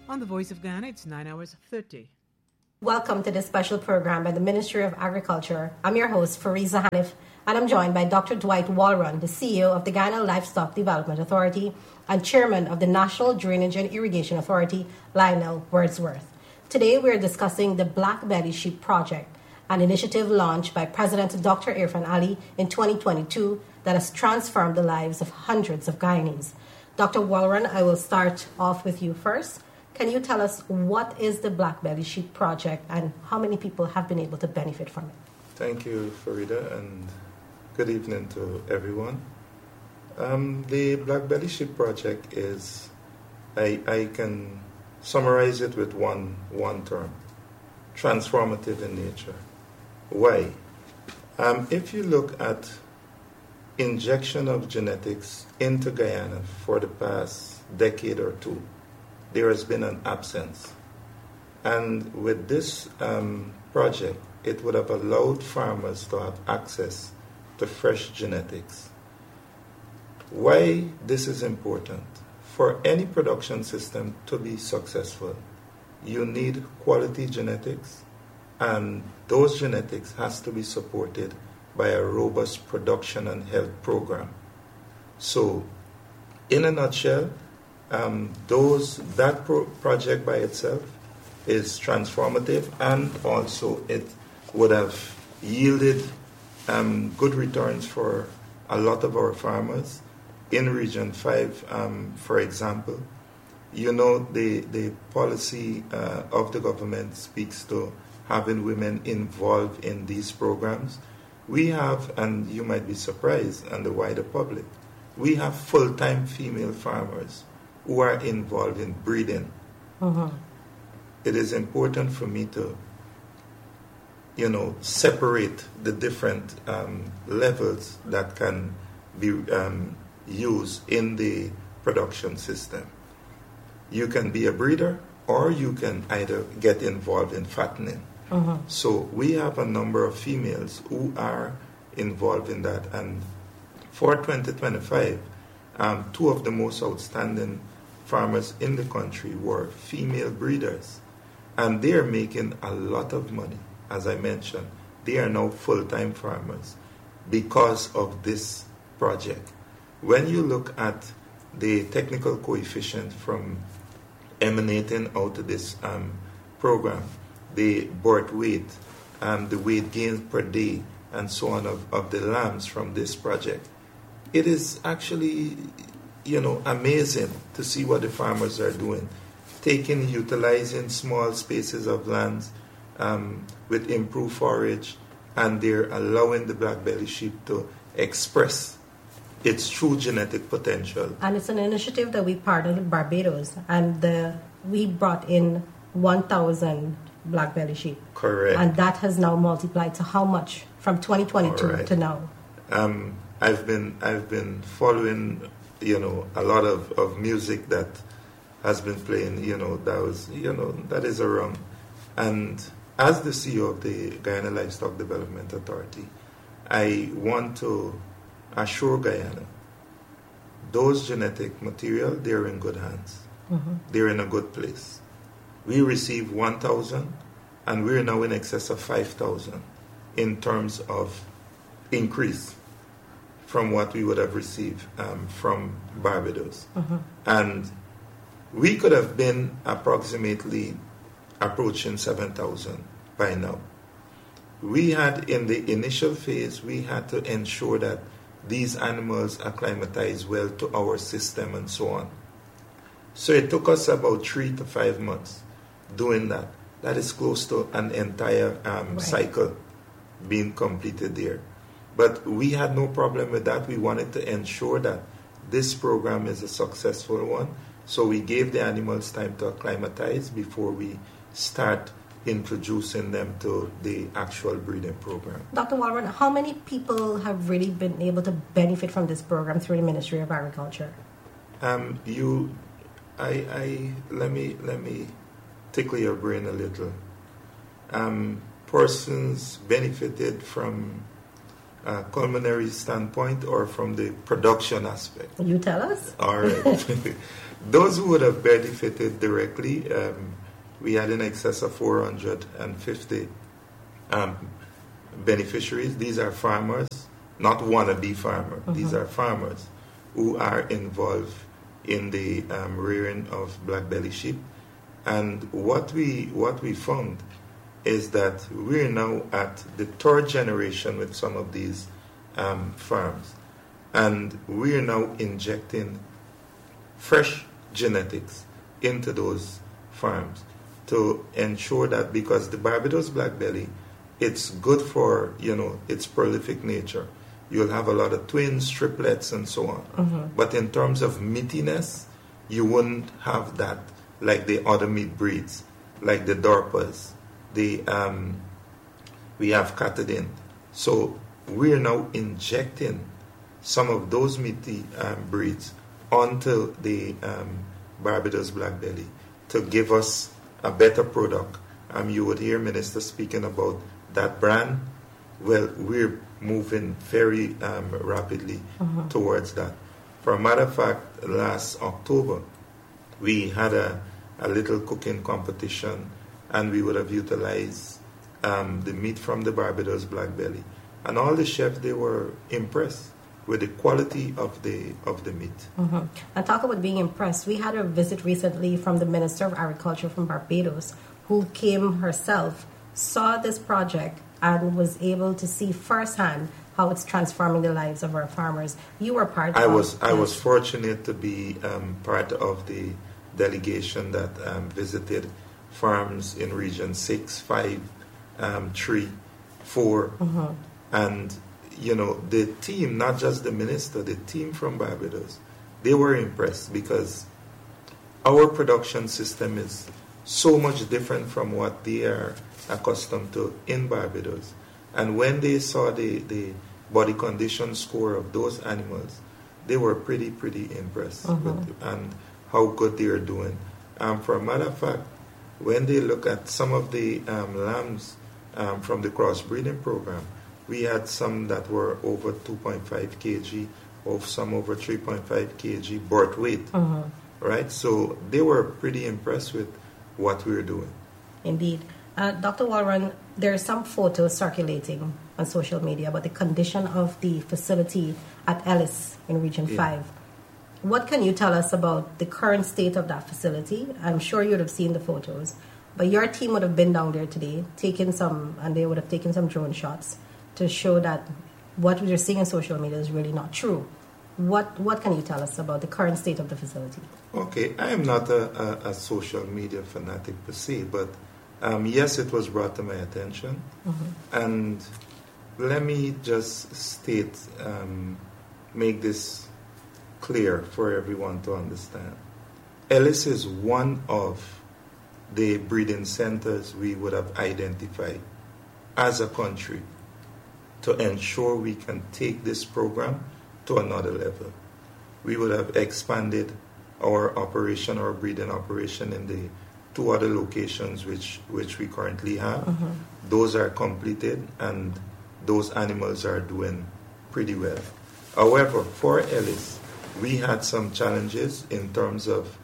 On the Voice of Ghana, it's 9 hours 30. Welcome to this special program by the Ministry of Agriculture. I'm your host, Fariza Hanif, and I'm joined by Dr. Dwight Walron, the CEO of the Ghana Livestock Development Authority and Chairman of the National Drainage and Irrigation Authority, Lionel Wordsworth. Today we're discussing the Black Belly Sheep Project, an initiative launched by President Dr. Irfaan Ali in 2022 that has transformed the lives of hundreds of Guyanese. Dr. Walron, I will start off with you first. Can you tell us what is the Black Belly Sheep Project and how many people have been able to benefit from it? Thank you, Farida, and good evening to everyone. The Black Belly Sheep Project is, I can summarize it with one term, transformative in nature. Why? If you look at injection of genetics into Guyana for the past decade or two, there has been an absence. And with this project, it would have allowed farmers to have access to fresh genetics. Why this is important? For any production system to be successful, you need quality genetics, and those genetics has to be supported by a robust production and health program. So, in a nutshell, project by itself is transformative, and also it would have yielded good returns for a lot of our farmers in Region 5, for example. You know, the policy of the government speaks to having women involved in these programs. We have, and you might be surprised, and the wider public, we have full-time female farmers who are involved in breeding. Mm-hmm. It is important for me to, separate the different levels that can be used in the production system. You can be a breeder, or you can either get involved in fattening. Mm-hmm. So we have a number of females who are involved in that, and for 2025, two of the most outstanding farmers in the country were female breeders, and they are making a lot of money. As I mentioned, they are now full-time farmers because of this project. When you look at the technical coefficient from emanating out of this program, the birth weight, the weight gained per day, and so on of the lambs from this project, it is actually amazing to see what the farmers are doing, utilizing small spaces of lands with improved forage, and they're allowing the black belly sheep to express its true genetic potential. And it's an initiative that we partnered with Barbados, and we brought in 1,000 black belly sheep. Correct. And that has now multiplied to how much from 2022 to now? I've been following, a lot of music that has been playing, that is around. And as the CEO of the Guyana Livestock Development Authority, I want to assure Guyana, those genetic material, they're in good hands. Mm-hmm. They're in a good place. We received 1,000, and we're now in excess of 5,000 in terms of increase from what we would have received from Barbados. Mm-hmm. And we could have been approximately approaching 7,000 by now. We had, in the initial phase, we had to ensure that these animals acclimatize well to our system and so on. So it took us about 3 to 5 months doing that. That is close to an entire cycle being completed there. But we had no problem with that. We wanted to ensure that this program is a successful one. So we gave the animals time to acclimatize before we start introducing them to the actual breeding program. Dr. Walron, how many people have really been able to benefit from this program through the Ministry of Agriculture? Let me tickle your brain a little. Persons benefited from a culinary standpoint or from the production aspect? You tell us. All right. Those who would have benefited directly, we had in excess of 450 beneficiaries. These are farmers, not wannabe farmers. These are farmers who are involved in the rearing of black belly sheep. And what we found is that we're now at the third generation with some of these farms. And we're now injecting fresh genetics into those farms to ensure that, because the Barbados black belly, it's good for, its prolific nature. You'll have a lot of twins, triplets, and so on. But in terms of meatiness, you wouldn't have that like the other meat breeds, like the Dorpas. We have Katadin. So we're now injecting some of those meaty breeds onto the Barbados black belly to give us a better product. You would hear Minister speaking about that brand. Well, we're moving very rapidly towards that. For a matter of fact, last October, we had a little cooking competition, and we would have utilized the meat from the Barbados black belly. And all the chefs, they were impressed with the quality of the meat. And talk about being impressed. We had a visit recently from the Minister of Agriculture from Barbados, who came herself, saw this project, and was able to see firsthand how it's transforming the lives of our farmers. You were part I was fortunate to be part of the delegation that visited farms in Region 6, 5, 3, 4. And, the team, not just the minister, the team from Barbados, they were impressed because our production system is so much different from what they are accustomed to in Barbados. And when they saw the body condition score of those animals, they were pretty impressed with and how good they are doing. For a matter of fact, when they look at some of the lambs from the crossbreeding program, we had some that were over 2.5 kg, or some over 3.5 kg birth weight, right? So they were pretty impressed with what we were doing. Indeed. Dr. Walron, there are some photos circulating on social media about the condition of the facility at Ellis in Region 5. What can you tell us about the current state of that facility? I'm sure you would have seen the photos, but your team would have been down there today, and they would have taken some drone shots to show that what we're seeing on social media is really not true. What can you tell us about the current state of the facility? Okay, I am not a social media fanatic per se, but yes, it was brought to my attention. And let me just state, make this clear for everyone to understand. Ellis is one of the breeding centers we would have identified as a country to ensure we can take this program to another level. We would have expanded our operation, our breeding operation, in the 2 other locations which we currently have. Those are completed, and those animals are doing pretty well. However, for Ellis, we had some challenges in terms of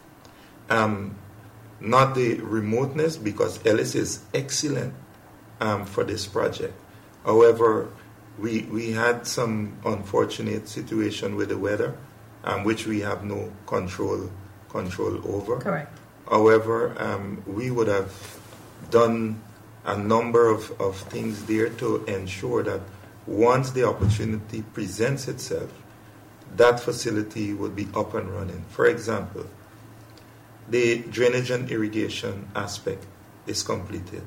not the remoteness, because Ellis is excellent for this project. However, we had some unfortunate situation with the weather, which we have no control over. Correct. However, we would have done a number of things there to ensure that once the opportunity presents itself, that facility would be up and running. For example, the drainage and irrigation aspect is completed.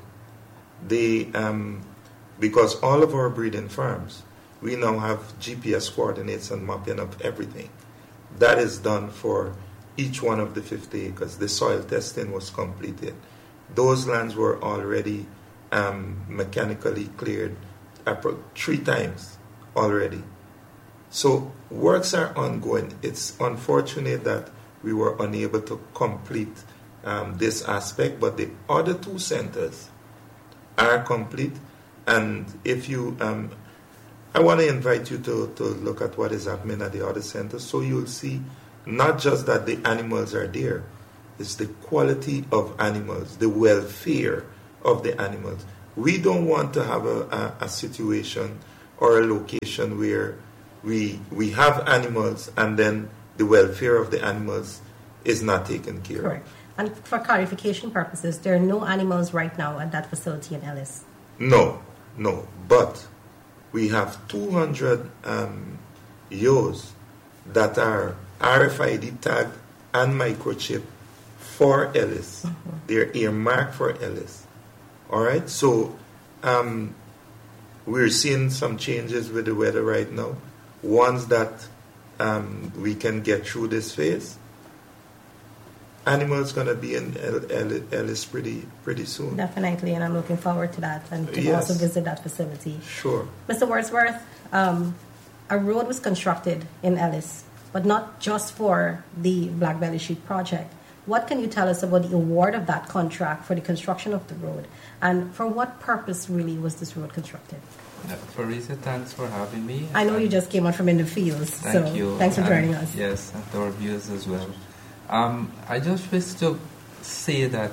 Because all of our breeding farms, we now have GPS coordinates and mapping of everything. That is done for each one of the 50 acres. The soil testing was completed. Those lands were already mechanically cleared 3 times already. So works are ongoing. It's unfortunate that we were unable to complete this aspect, but the other 2 centers are complete. And if you I want to invite you to look at what is happening at the other centers, so you'll see not just that the animals are there, it's the quality of animals, the welfare of the animals. We don't want to have a situation or a location where we have animals and then the welfare of the animals is not taken care of. Correct. And for clarification purposes, there are no animals right now at that facility in Ellis? No. But we have 200 ewes that are RFID tagged and microchipped for Ellis. Mm-hmm. They're earmarked for Ellis. All right? So we're seeing some changes with the weather right now. Once that we can get through this phase, animals going to be in Ellis pretty soon. Definitely, and I'm looking forward to that and to also visit that facility. Sure. Mr. Wordsworth, a road was constructed in Ellis, but not just for the Black Belly Sheep project. What can you tell us about the award of that contract for the construction of the road, and for what purpose really was this road constructed? Farisa, thanks for having me. I know you just came out from in the fields, Thank you. Thanks for joining us. Yes, and to our viewers as well. I just wish to say that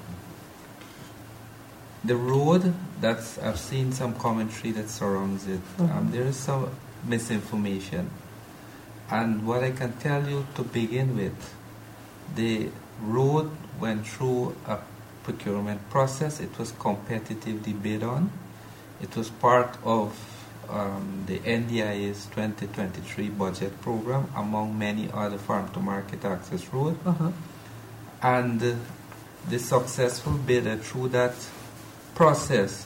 the road, I've seen some commentary that surrounds it. There is some misinformation. And what I can tell you to begin with, the road went through a procurement process. It was competitively bid on. It was part of the NDIA's 2023 budget program, among many other farm-to-market access roads. And the successful bidder, through that process,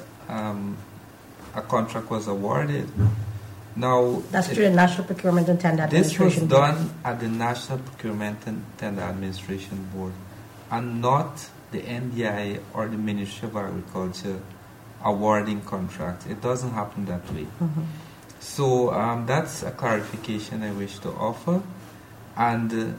a contract was awarded. Now, that's through the National Procurement and Tender Administration Board. This was done at the National Procurement and Tender Administration Board, and not the NDIA or the Ministry of Agriculture awarding contracts. It doesn't happen that way. So that's a clarification I wish to offer. And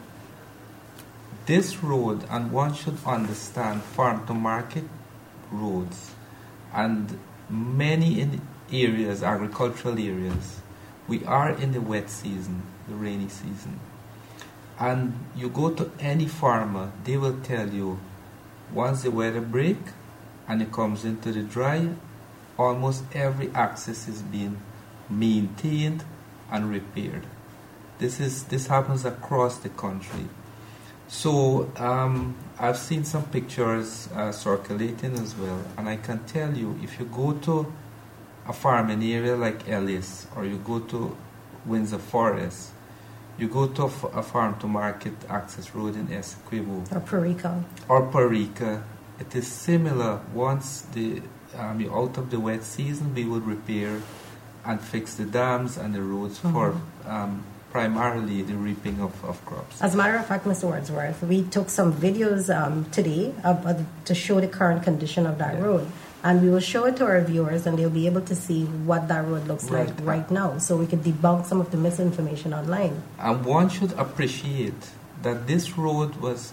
this road, and one should understand farm-to-market roads, and many in areas, agricultural areas, we are in the wet season, the rainy season. And you go to any farmer, they will tell you, once the weather break and it comes into the dry, almost every access is being maintained and repaired. This happens across the country. So I've seen some pictures circulating as well, and I can tell you, if you go to a farming area like Ellis, or you go to Windsor Forest, you go to a farm-to-market access road in Essequibo or Parika, it is similar. Once you're out of the wet season, we would repair and fix the dams and the roads for primarily the reaping of crops. As a matter of fact, Mr. Wordsworth, we took some videos today to show the current condition of that road. And we will show it to our viewers, and they'll be able to see what that road looks like right now, so we can debunk some of the misinformation online. And one should appreciate that this road was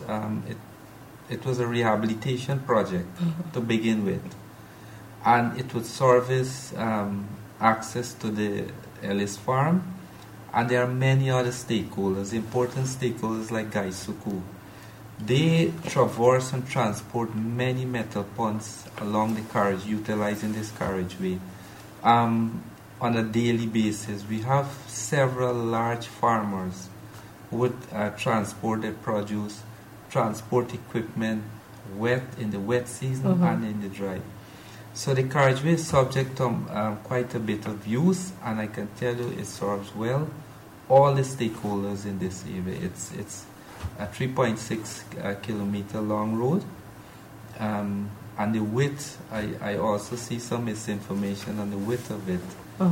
it was a rehabilitation project to begin with, and it would service access to the Ellis farm, and there are many other stakeholders, important stakeholders like Gaisuku. They traverse and transport many metal ponds along the carriage, utilizing this carriageway on a daily basis. We have several large farmers who would transport their produce, transport equipment, in the wet season and in the dry. So the carriageway is subject to quite a bit of use, and I can tell you it serves well all the stakeholders in this area. It's a 3.6 kilometer long road, and the width, I also see some misinformation on the width of it.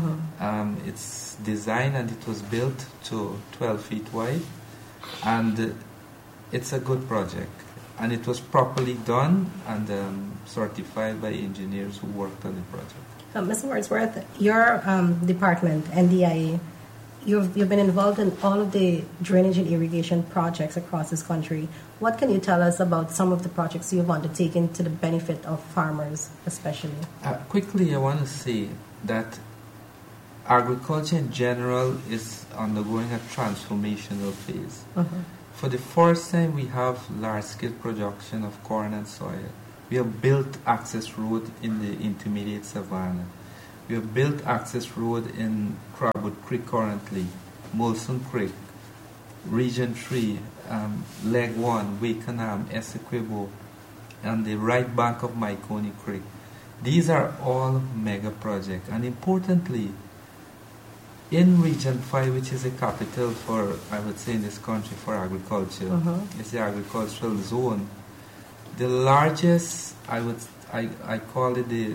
It's designed and it was built to 12 feet wide, and it's a good project, and it was properly done and certified by engineers who worked on the project. Mr. Wordsworth, your department, NDIA, You've been involved in all of the drainage and irrigation projects across this country. What can you tell us about some of the projects you've undertaken to the benefit of farmers, especially? Quickly, I want to say that agriculture in general is undergoing a transformational phase. Mm-hmm. For the first time, we have large-scale production of corn and soya. We have built access road in the intermediate savanna. We have built access road in Crabwood Creek currently, Molson Creek, Region 3, Leg 1, Wakenham, Essequibo, and the right bank of Mycone Creek. These are all mega projects. And importantly, in Region 5, which is a capital for, I would say, in this country for agriculture, it's the agricultural zone. The largest, I call it the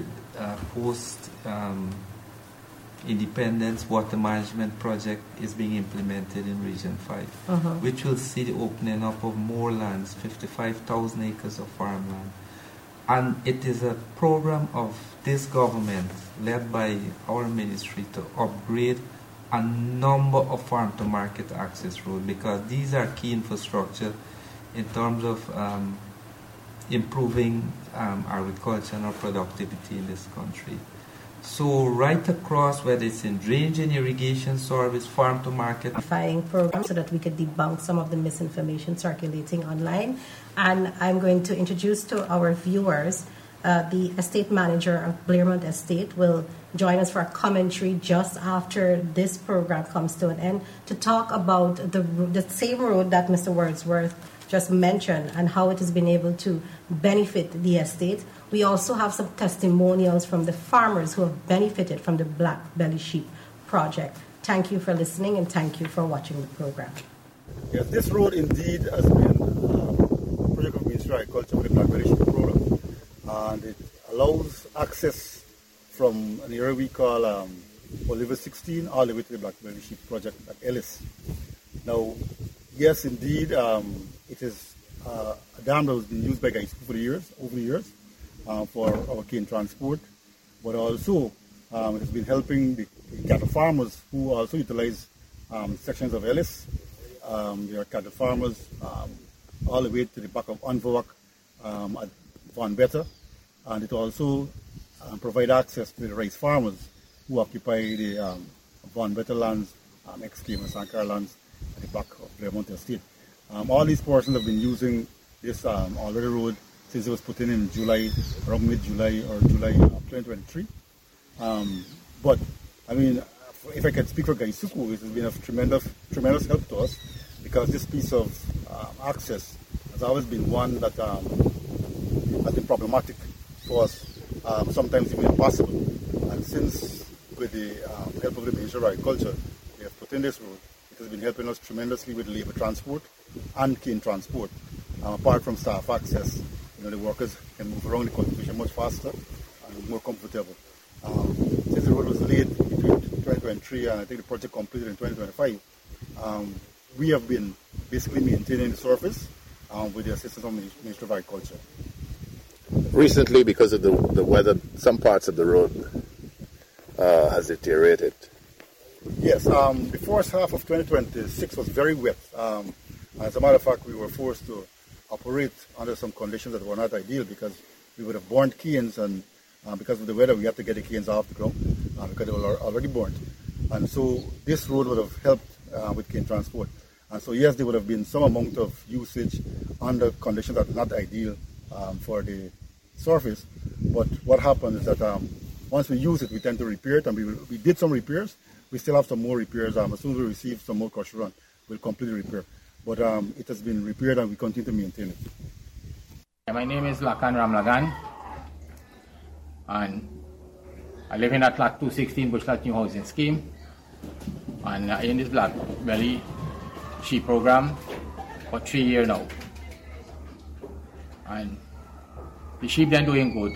post-independence water management project is being implemented in Region 5, which will see the opening up of more lands, 55,000 acres of farmland. And it is a program of this government, led by our ministry, to upgrade a number of farm-to-market access roads, because these are key infrastructure in terms of improving agriculture and our productivity in this country. So right across, whether it's in drainage and irrigation service, farm-to-market program, so that we could debunk some of the misinformation circulating online. And I'm going to introduce to our viewers the estate manager of Blairmont Estate will join us for a commentary just after this program comes to an end to talk about the same road that Mr. Wordsworth just mentioned and how it has been able to benefit the estate. We also have some testimonials from the farmers who have benefited from the Black Belly Sheep project. Thank you for listening and thank you for watching the program. Yes, this road indeed has been a project of Ministry of Agriculture with the Black Belly Sheep program, and it allows access from an area we call Oliver 16 all the way to the Black Belly Sheep project at Ellis. Now, yes, indeed, it is a dam that has been used by Gaisuku over the years, for our cane transport, but also it has been helping the cattle farmers who also utilize sections of Ellis. There are cattle farmers all the way to the back of Unvawak at Van Better, and it also provide access to the rice farmers who occupy the Van Better lands, ex-Cayman Sankara lands at the back of Blairmont Estate. All these persons have been using this already road since it was put in July, around mid-July or July 2023. But I mean, if I can speak for Gaisuku, it has been of tremendous help to us, because this piece of access has always been one that has been problematic for us, sometimes even impossible. And since, with the help of the Ministry of Agriculture, we have put in this road, it has been helping us tremendously with labor transport and cane transport. Apart from staff access, the workers can move around the cultivation much faster and more comfortable. Since the road was laid between 2023 and I think the project completed in 2025, we have been basically maintaining the surface with the assistance of the Ministry of Agriculture. Recently, because of the weather, some parts of the road has deteriorated. Yes, the first half of 2026 was very wet. As a matter of fact, we were forced to operate under some conditions that were not ideal, because we would have burnt canes, and because of the weather, we had to get the canes off the ground because they were already burnt. And so this road would have helped with cane transport. And so yes, there would have been some amount of usage under conditions that are not ideal for the surface. But what happened is that once we use it, we tend to repair it, and we did some repairs. We still have some more repairs. As soon as we receive some more crusher run, we'll completely repair. But it has been repaired, and we continue to maintain it. My name is Lakan Ramlagan, and I live in a Flat 216 Bushlat New Housing Scheme, and in this Black Belly Sheep program for 3 years now. And the sheep are doing good.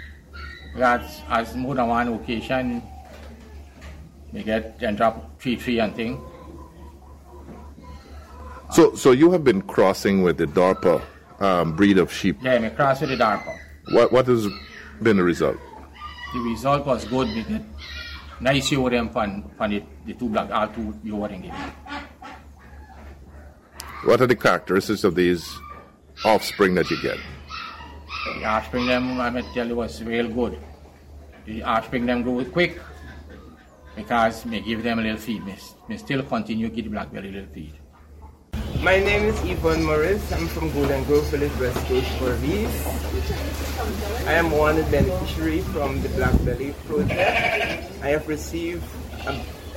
As more than one occasion, they end up 3 and thing. So you have been crossing with the Dorper breed of sheep. Yeah, I crossed with the Dorper. What has been the result? The result was good. We get nice over them from the two black, all two over them. What are the characteristics of these offspring that you get? The offspring them, I may tell you, was real good. The offspring them grew quick, because me give them a little feed. Me still continue to give the black belly a little feed. My name is Yvonne Morris. I'm from Golden Grove Village, West Coast, Fourvies. I am one beneficiary from the Black Belly project. I have received